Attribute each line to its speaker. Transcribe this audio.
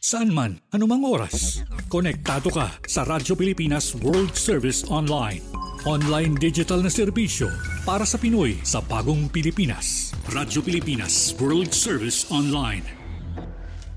Speaker 1: Saan man, anumang oras. Konektado ka sa Radyo Pilipinas World Service Online. Online digital na serbisyo para sa Pinoy sa bagong Pilipinas. Radyo Pilipinas World Service Online.